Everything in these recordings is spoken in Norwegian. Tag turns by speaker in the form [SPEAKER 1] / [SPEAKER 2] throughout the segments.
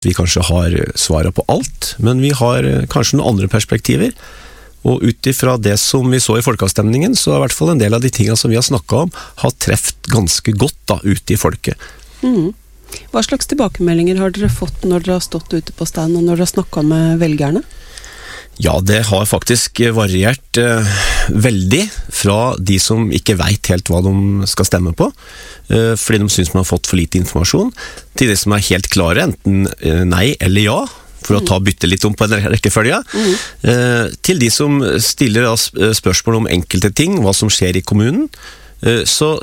[SPEAKER 1] vi kanskje har svaret på alt, men vi har kanskje noen andre perspektiver. Og utifra det som vi så i folkeavstemningen, så er i hvert fall en del av de tingene som vi har snakket om, har treft ganske godt da, ute i folket.
[SPEAKER 2] Hva slags tilbakemeldinger har dere fått når dere har stått ute på stand, og når dere har snakket med velgerne?
[SPEAKER 1] Ja, det har faktisk variert veldig fra de som ikke vet helt hva de skal stemme på, fordi de synes man har fått for lite informasjon, til de som er helt klare, enten nei eller ja, for å bytte litt om på en rekkefølge, til de som stiller spørsmål om enkelte ting, hva som skjer i kommunen, så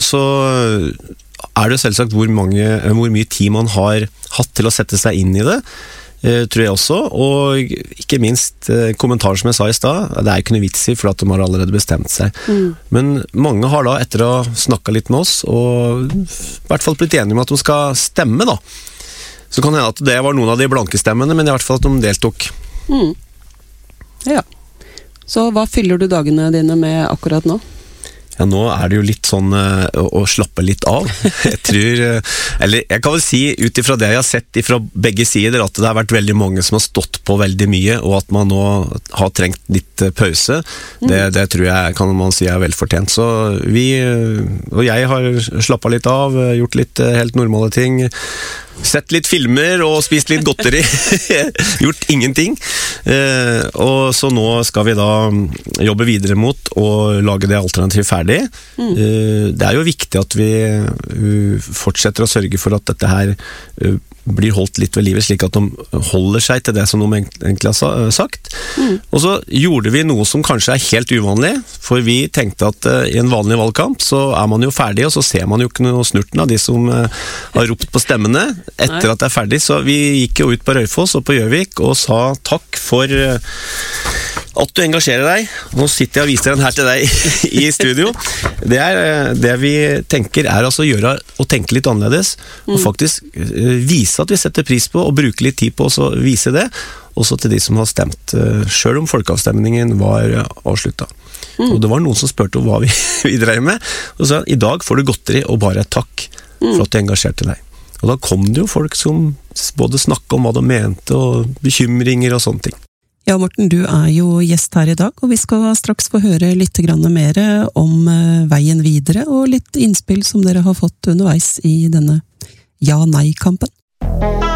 [SPEAKER 1] er det selvsagt hvor mye tid man har hatt til å sette seg inn i det, tror jeg også, og ikke minst kommentaren som jeg sa i sted, det er ikke noe vits i, for at de har allerede bestemt seg. Men mange har da, etter å ha snakket litt med oss, og i hvert fall blitt enige om at de skal stemme da. Så kan det hende at det var noen av de blanke stemmene, men i hvert fall at de deltok.
[SPEAKER 2] Ja. Så hva fyller du dagene dine med akkurat nå?
[SPEAKER 1] Ja, nå er det jo litt sånn å slappe litt av. Jeg tror, eller jeg kan vel si utifra det jeg har sett fra begge sider, at det har vært veldig mange som har stått på veldig mye, og at man nå har trengt litt pause. Det tror jeg kan man si er velfortjent. Så vi, og jeg har slappet litt av, gjort litt helt normale ting, sett litt filmer og spist litt godteri. Gjort ingenting. Og så nå skal vi da jobbe videre mot å lage det alternativet ferdig. Det er jo viktig at vi fortsetter å sørge for at dette her blir holdt litt ved livet, slik at de holder seg til det som de egentlig har sagt. Og så gjorde vi noe som kanskje er helt uvanlig, for vi tenkte at i en vanlig valgkamp så er man jo ferdig, og så ser man jo ikke noe snurten av de som har ropt på stemmene etter at det er ferdig. Så vi gikk jo ut på Raufoss og på Gjøvik og sa takk for at du engasjerer deg. Nå sitter jeg og viser den her til deg i studio. Det vi tenker er altså å gjøre og tenke litt annerledes, og faktisk vise at vi setter pris på og bruke litt tid på å vise det, også til de som har stemt, selv om folkeavstemningen var avsluttet. Og det var noen som spurte om hva vi drev med, og sa i dag får du godteri og bare takk for at du engasjerte deg. Og da kom det jo folk som både snakket om hva de mente, og bekymringer og sånne ting.
[SPEAKER 2] Ja, Morten, du er jo gjest her i dag, og vi skal straks få høre litt mer om veien videre, og litt innspill som dere har fått underveis i denne ja-nei-kampen.